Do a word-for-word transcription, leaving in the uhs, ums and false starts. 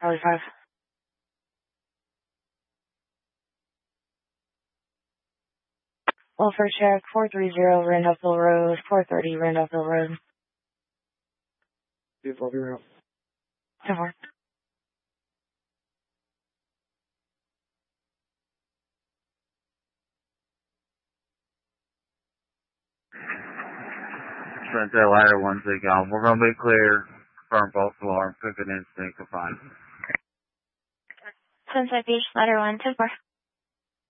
forty-five. Welfare check, four thirty Randolphville Road, four thirty Randolphville Road. Beautiful, be real. ten four. Sent that ladder one thing on. We're going to be clear. Confirm false alarm. Cook an instinct. Fine. Sunset Beach, ladder one, ten four.